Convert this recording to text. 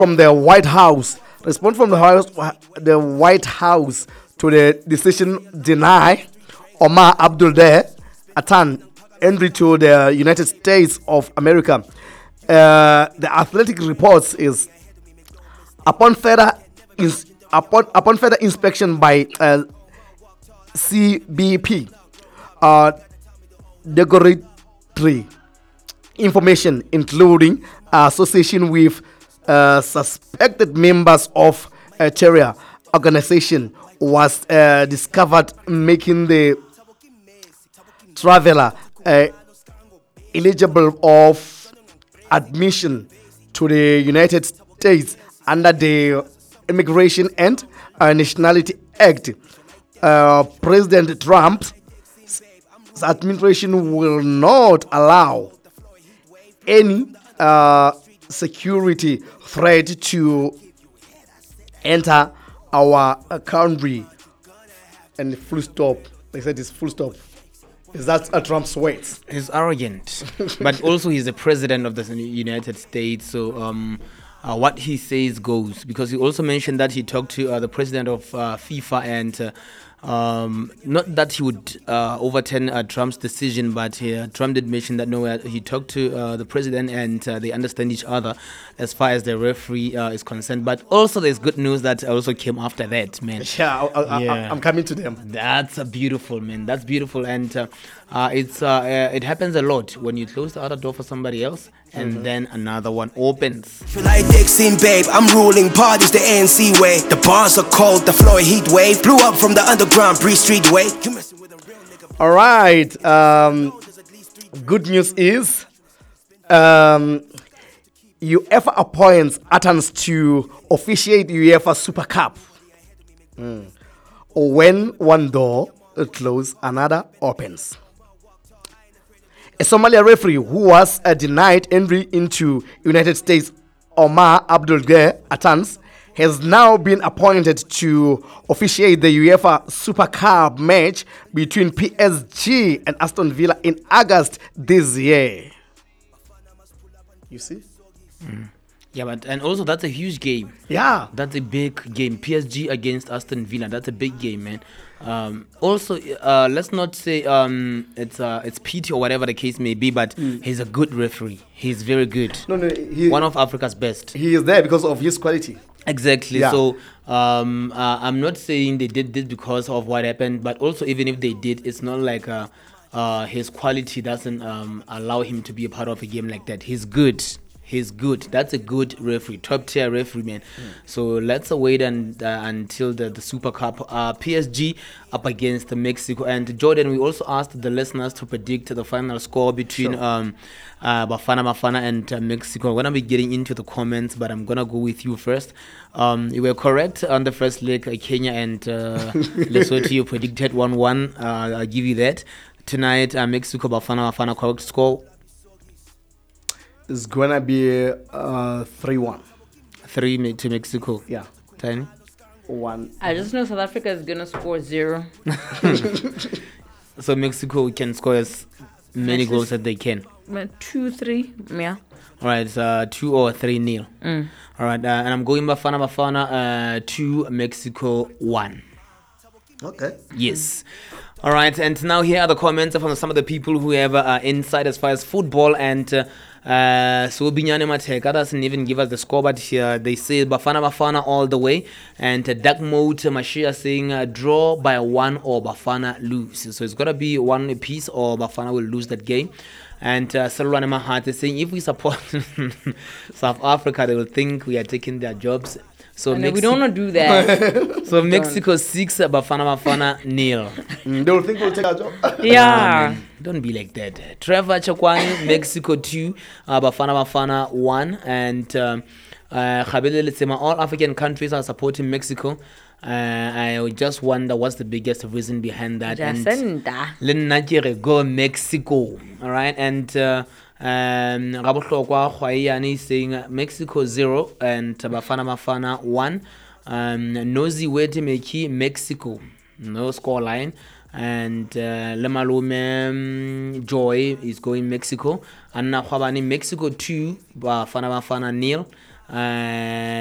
from the White House. Response from the White House to the decision deny Omar Abdul Deh Atan entry to the United States of America. The Athletic reports is upon further upon further inspection by CBP, uh, derogatory information, including association with suspected members of a terror organization, was discovered, making the traveler eligible of admission to the United States under the Immigration and Nationality Act. President Trump's administration will not allow any security threat to enter our country. And full stop. They said it's full stop. Is that Trump's words? He's arrogant, but also he's the president of the United States. So what he says goes. Because he also mentioned that he talked to the president of FIFA and. Not that he would overturn Trump's decision, but Trump did mention that no, he talked to the president and they understand each other as far as the referee is concerned. But also there's good news that also came after that, man. Yeah, I'm coming to them. That's beautiful, man. That's beautiful. And it happens a lot when you close the other door for somebody else and then another one opens. Feel like Dixon, babe. I'm ruling parties the ANC way. The bars are cold, the floor heat wave. Blew up from the underground, Bree Street way. All right. Good news is UEFA appoints Athens to officiate UEFA Super Cup. When one door closes, another opens. A Somalia referee who was denied entry into United States, Omar Abdul Deh Atans, has now been appointed to officiate the UEFA Super Cup match between PSG and Aston Villa in August this year. You see? Yeah, but and also that's a huge game. Yeah. That's a big game. PSG against Aston Villa. That's a big game, man. Also, let's not say it's pity or whatever the case may be, but he's a good referee. He's very good. No, one of Africa's best. He is there because of his quality. Exactly. Yeah. So I'm not saying they did this because of what happened, but also even if they did, it's not like his quality doesn't allow him to be a part of a game like that. He's good. He's good. That's a good referee, top tier referee, man. So let's wait until the Super Cup. PSG up against Mexico. And Jordan, we also asked the listeners to predict the final score between Bafana and Mexico. I'm gonna be getting into the comments, but I'm gonna go with you first. You were correct on the first leg. Kenya and Lesotho, you predicted 1-1. I'll give you that. Tonight, Mexico Bafana correct score. It's gonna be 3-1. 3 to Mexico. Yeah. 10. 1. I just know South Africa is gonna score 0. So Mexico can score as many goals as they can. 2-3, yeah. All right, 2 or 3-0. All right, and I'm going Bafana 2, Mexico 1. Okay. Yes. All right, and now here are the comments from some of the people who have insight as far as football. And so Binyane Mateka doesn't even give us the score, but here they say Bafana all the way. And Dark Mode Mashia saying draw by 1 or Bafana lose. So it's got to be 1 apiece or Bafana will lose that game. And Salwane Mahat is saying if we support South Africa, they will think we are taking their jobs. So we don't want to do that. So Mexico 6, Bafana 0. They will think we'll take our job. Yeah. Don't be like that. Trevor Chakwani, Mexico 2, Bafana 1. And Khabele Letsema, all African countries are supporting Mexico. I just wonder what's the biggest reason behind that. Jacinda. And go Mexico. All right. And Rabohlokwa Khwaiyane is saying Mexico 0 and Bafana 1. Nozi Wetimeki, Mexico, no score line. And Lemalume Joy is going Mexico. And Nakhwabani, Mexico 2, Bafana 0. And